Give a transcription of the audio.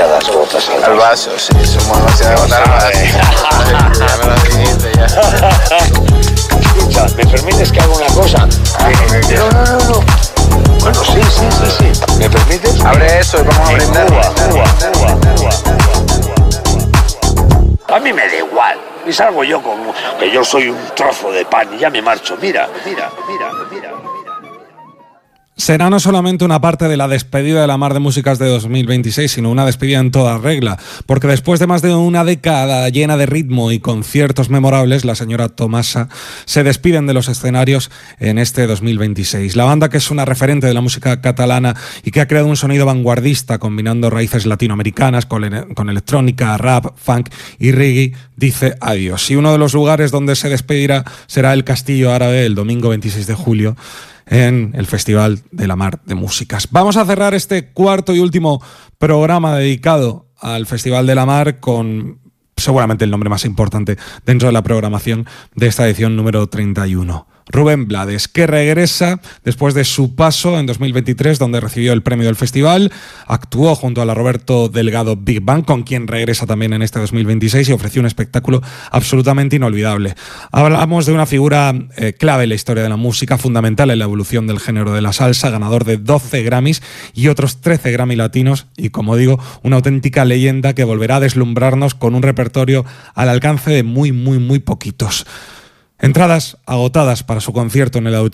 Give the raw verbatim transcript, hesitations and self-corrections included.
demasiadas gotas al vaso. Al vaso, sí, somos demasiadas gotas al vaso. Ya me lo dijiste, ya. Escucha, ¿me permites que haga una cosa? Eh, no, no, no, no. Bueno, sí, sí, sí, sí. ¿Me permites? Abre eso y vamos a brindar. Cuba, Cuba, Cuba, Cuba. A mí me da igual. Y salgo yo como que yo soy un trozo de pan y ya me marcho. Mira, mira, mira, mira. Será no solamente una parte de la despedida de la Mar de Músicas de dos mil veintiséis, sino una despedida en toda regla, porque después de más de una década llena de ritmo y conciertos memorables, la señora Tomasa se despiden de los escenarios en este dos mil veintiséis. La banda, que es una referente de la música catalana y que ha creado un sonido vanguardista combinando raíces latinoamericanas con, ele- con electrónica, rap, funk y reggae, dice adiós. Y uno de los lugares donde se despedirá será el Castillo Árabe el domingo veintiséis de julio, en el Festival de la Mar de Músicas. Vamos a cerrar este cuarto y último programa dedicado al Festival de la Mar con seguramente el nombre más importante dentro de la programación de esta edición número treinta y uno. Rubén Blades, que regresa después de su paso en dos mil veintitrés, donde recibió el premio del festival, actuó junto a la Roberto Delgado Big Band, con quien regresa también en este dos mil veintiséis y ofreció un espectáculo absolutamente inolvidable. Hablamos de una figura eh, clave en la historia de la música, fundamental en la evolución del género de la salsa, ganador de doce Grammys y otros trece Grammy latinos, y como digo, una auténtica leyenda que volverá a deslumbrarnos con un repertorio al alcance de muy, muy, muy poquitos. Entradas agotadas para su concierto en el Auditorio